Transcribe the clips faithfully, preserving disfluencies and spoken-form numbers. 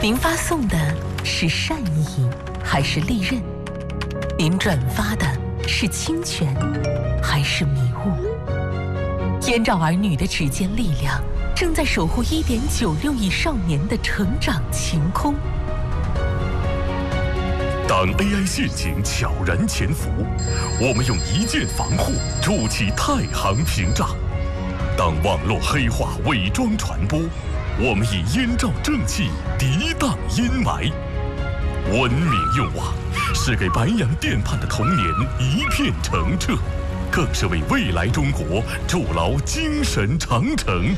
您发送的是善意还是利刃？您转发的是侵权还是迷雾？燕赵儿女的指尖力量正在守护一点九六亿少年的成长晴空。 当 A I 陷阱悄然潜伏，我们用一键防护筑起太行屏障；当网络黑化伪装传播，我们以燕赵正气涤荡阴霾。文明用网是给白洋淀畔的童年一片澄澈，更是为未来中国筑牢精神长城。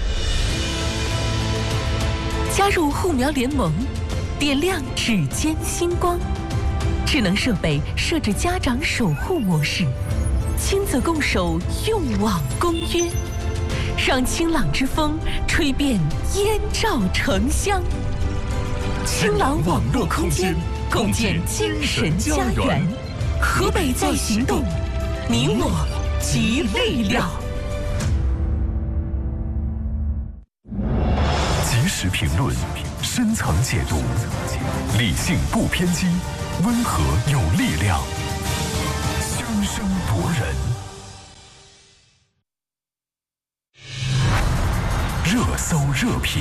加入护苗联盟，点亮指尖星光。智能设备设置家长守护模式，亲子共守用网公约，让清朗之风吹遍燕赵城乡。清朗网络空间，共建精神家园。河北在行动，你我集力量。 及时评论，深层解读，理性不偏激，温和有力量，声声夺人。热搜热评，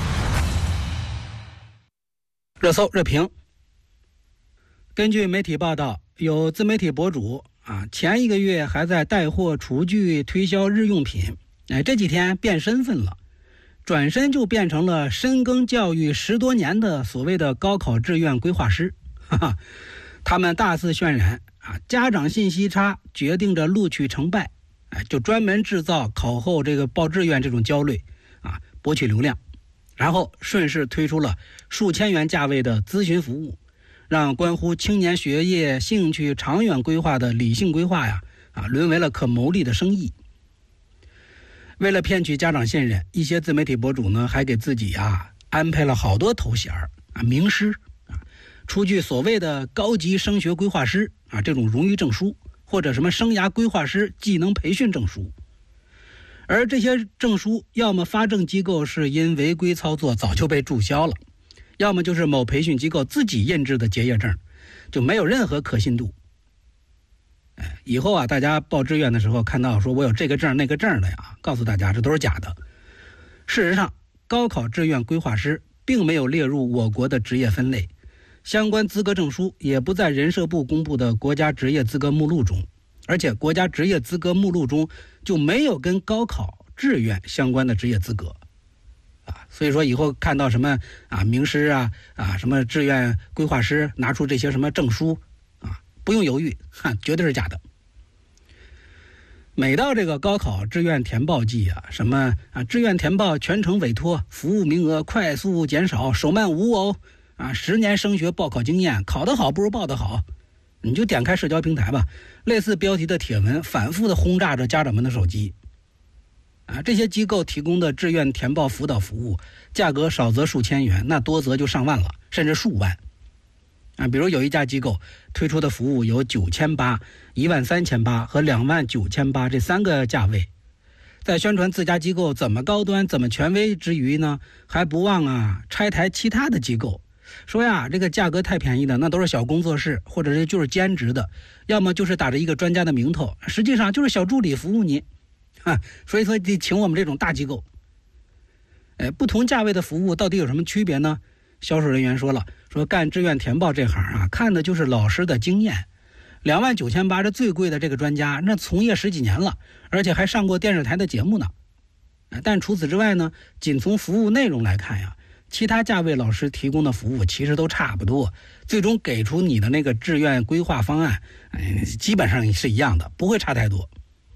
热搜热评。根据媒体报道，有自媒体博主啊，前一个月还在带货厨具推销日用品，哎，这几天变身份了，转身就变成了深耕教育十多年的所谓的高考志愿规划师。哈哈，他们大肆渲染啊，家长信息差决定着录取成败，哎，就专门制造考后这个报志愿这种焦虑啊，博取流量，然后顺势推出了数千元价位的咨询服务，让关乎青年学业、兴趣长远规划的理性规划呀，啊，沦为了可牟利的生意。为了骗取家长信任，一些自媒体博主呢，还给自己啊安排了好多头衔啊，名师啊，出具所谓的高级升学规划师啊这种荣誉证书，或者什么生涯规划师技能培训证书。而这些证书，要么发证机构是因违规操作早就被注销了，要么就是某培训机构自己印制的结业证，就没有任何可信度。哎，以后啊，大家报志愿的时候看到说我有这个证那个证的呀，告诉大家这都是假的。事实上，高考志愿规划师并没有列入我国的职业分类，相关资格证书也不在人社部公布的国家职业资格目录中，而且国家职业资格目录中就没有跟高考志愿相关的职业资格。啊，所以说以后看到什么啊名师啊啊什么志愿规划师拿出这些什么证书啊，不用犹豫，哈，绝对是假的。每到这个高考志愿填报季啊，什么啊志愿填报全程委托，服务名额快速减少，手慢无哦，啊十年升学报考经验，考得好不如报得好，你就点开社交平台吧，类似标题的帖文反复的轰炸着家长们的手机。啊，这些机构提供的志愿填报辅导服务，价格少则数千元，那多则就上万了，甚至数万。啊，比如有一家机构推出的服务有九千八、一万三千八和两万九千八这三个价位，在宣传自家机构怎么高端、怎么权威之余呢，还不忘啊拆台其他的机构，说呀这个价格太便宜的那都是小工作室，或者是就是兼职的，要么就是打着一个专家的名头，实际上就是小助理服务你。啊，所以说得请我们这种大机构。哎，不同价位的服务到底有什么区别呢？销售人员说了，说干志愿填报这行啊，看的就是老师的经验。两万九千八这最贵的这个专家，那从业十几年了，而且还上过电视台的节目呢。但除此之外呢，仅从服务内容来看呀，其他价位老师提供的服务其实都差不多，最终给出你的那个志愿规划方案，哎，基本上是一样的，不会差太多。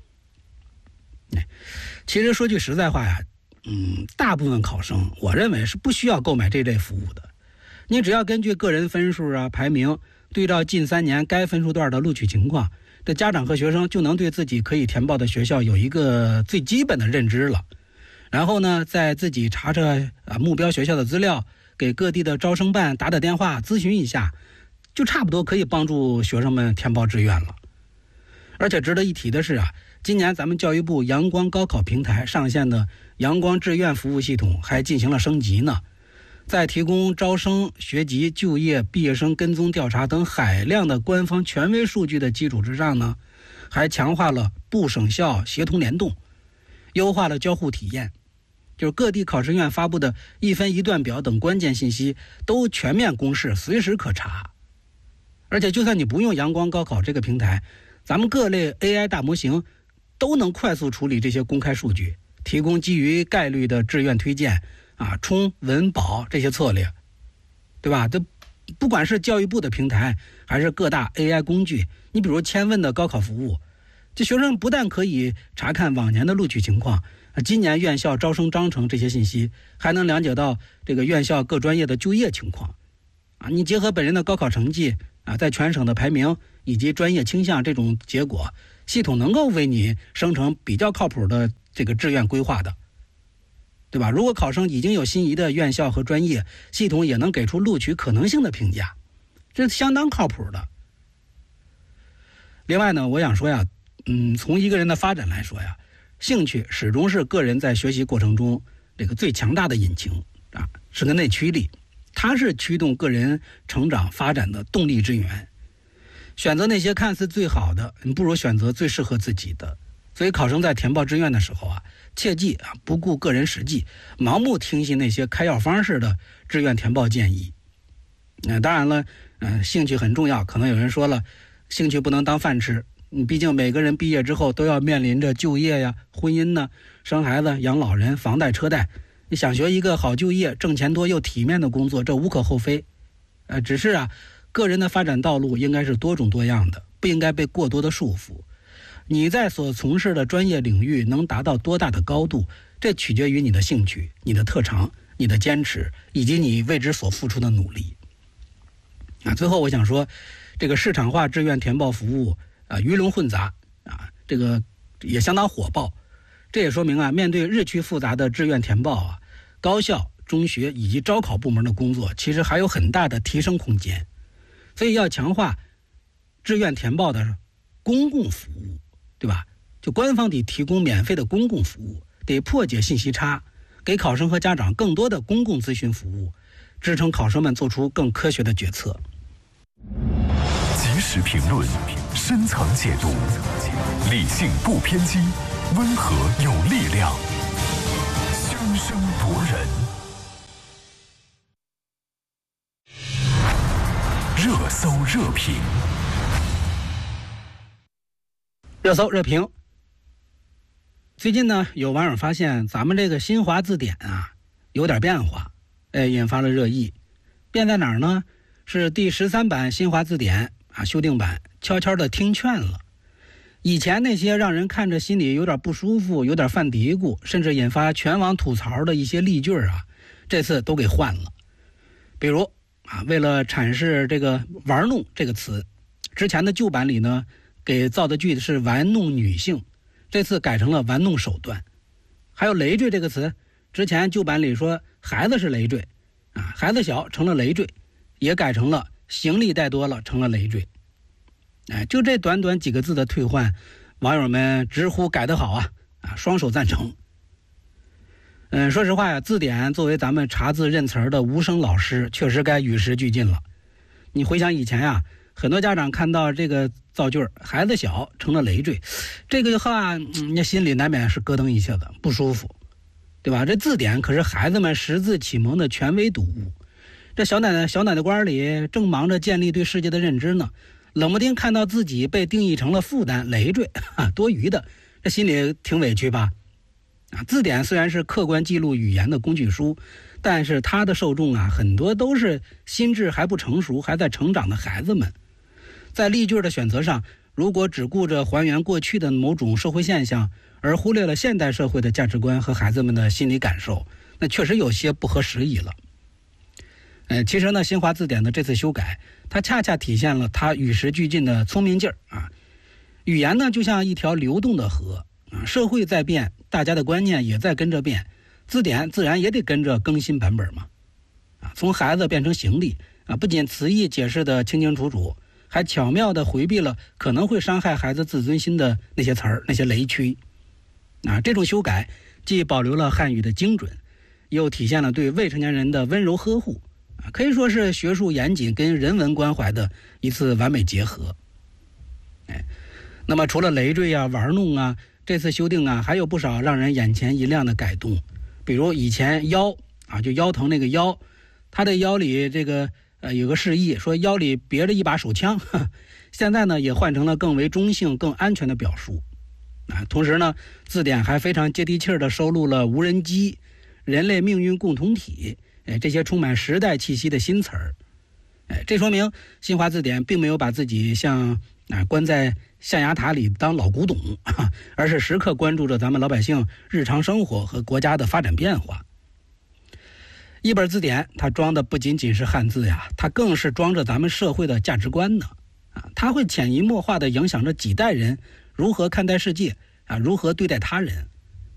其实说句实在话呀，嗯，大部分考生我认为是不需要购买这类服务的。你只要根据个人分数啊排名，对照近三年该分数段的录取情况，这家长和学生就能对自己可以填报的学校有一个最基本的认知了。然后呢，再自己查查啊目标学校的资料，给各地的招生办打打电话咨询一下，就差不多可以帮助学生们填报志愿了。而且值得一提的是啊，今年咱们教育部阳光高考平台上线的阳光志愿服务系统还进行了升级呢。 在提供招生、学籍、就业、毕业生跟踪调查等海量的官方权威数据的基础之上呢，还强化了部省校协同联动，优化了交互体验，就是各地考试院发布的一分一段表等关键信息都全面公示，随时可查。而且就算你不用阳光高考这个平台，咱们各类 A I 大模型都能快速处理这些公开数据，提供基于概率的志愿推荐啊、冲、文、保这些策略，对吧？这不管是教育部的平台，还是各大 A I 工具，你比如千问的高考服务，这学生不但可以查看往年的录取情况、今年院校招生章程这些信息，还能了解到这个院校各专业的就业情况啊。你结合本人的高考成绩啊，在全省的排名以及专业倾向这种结果，系统能够为你生成比较靠谱的这个志愿规划的，对吧？如果考生已经有心仪的院校和专业，系统也能给出录取可能性的评价，这相当靠谱的。另外呢，我想说呀，嗯，从一个人的发展来说呀，兴趣始终是个人在学习过程中这个最强大的引擎啊，是个内驱力，它是驱动个人成长发展的动力之源。选择那些看似最好的，你不如选择最适合自己的。所以考生在填报志愿的时候啊，切记啊，不顾个人实际，盲目听信那些开药方式的志愿填报建议。那、呃、当然了，嗯、呃，兴趣很重要。可能有人说了，兴趣不能当饭吃。你毕竟每个人毕业之后都要面临着就业呀、婚姻呢、生孩子、养老人、房贷车贷。你想学一个好就业、挣钱多又体面的工作，这无可厚非。呃，只是啊，个人的发展道路应该是多种多样的，不应该被过多的束缚。你在所从事的专业领域能达到多大的高度，这取决于你的兴趣、你的特长、你的坚持，以及你为之所付出的努力。啊，最后我想说，这个市场化志愿填报服务啊，鱼龙混杂啊，这个也相当火爆。这也说明啊，面对日趋复杂的志愿填报啊，高校、中学以及招考部门的工作其实还有很大的提升空间。所以要强化志愿填报的公共服务，对吧？就官方得提供免费的公共服务，得破解信息差，给考生和家长更多的公共咨询服务，支撑考生们做出更科学的决策。 及时评论，深层解读，理性不偏激，温和有力量，声声夺人。热搜热评， 热搜热评。最近呢，有网友发现咱们这个新华字典啊有点变化，哎，引发了热议。变在哪儿呢？是第十三版新华字典啊修订版悄悄的听劝了。以前那些让人看着心里有点不舒服、有点犯嘀咕，甚至引发全网吐槽的一些例句啊，这次都给换了。比如啊，为了阐释这个玩弄这个词，之前的旧版里呢给造的句是玩弄女性，这次改成了玩弄手段。还有累赘这个词，之前旧版里说孩子是累赘啊，孩子小成了累赘，也改成了行李带多了成了累赘。哎，就这短短几个字的退换，网友们直呼改得好啊啊，双手赞成。嗯，说实话呀，字典作为咱们查字认词儿的无声老师，确实该与时俱进了。你回想以前呀，很多家长看到这个造句孩子小成了累赘，这个话嗯，你心里难免是咯噔一下的，不舒服，对吧？这字典可是孩子们识字启蒙的权威读物，这小奶奶小奶奶官里正忙着建立对世界的认知呢，冷不丁看到自己被定义成了负担累赘啊，多余的，这心里挺委屈吧？啊，字典虽然是客观记录语言的工具书，但是它的受众啊，很多都是心智还不成熟、还在成长的孩子们。在例句的选择上，如果只顾着还原过去的某种社会现象，而忽略了现代社会的价值观和孩子们的心理感受，那确实有些不合时宜了。呃，其实呢，新华字典的这次修改，它恰恰体现了它与时俱进的聪明劲儿啊。语言呢，就像一条流动的河啊，社会在变，大家的观念也在跟着变，字典自然也得跟着更新版本嘛。啊，从孩子变成行李啊，不仅词义解释的清清楚楚，还巧妙地回避了可能会伤害孩子自尊心的那些词儿、那些雷区。啊，这种修改既保留了汉语的精准， 又体现了对未成年人的温柔呵护，可以说是学术严谨跟人文关怀的一次完美结合。哎，那么除了累赘啊、玩弄啊，这次修订啊还有不少让人眼前一亮的改动，比如以前腰啊，就腰疼那个腰，他的腰里这个呃有个示意说腰里别着一把手枪，呵现在呢也换成了更为中性、更安全的表述。啊，同时呢，字典还非常接地气儿地收录了无人机、人类命运共同体，哎，这些充满时代气息的新词儿。哎，这说明新华字典并没有把自己像啊关在象牙塔里当老古董，而是时刻关注着咱们老百姓日常生活和国家的发展变化。一本字典，它装的不仅仅是汉字呀，它更是装着咱们社会的价值观呢。啊，它会潜移默化地影响着几代人如何看待世界啊，如何对待他人。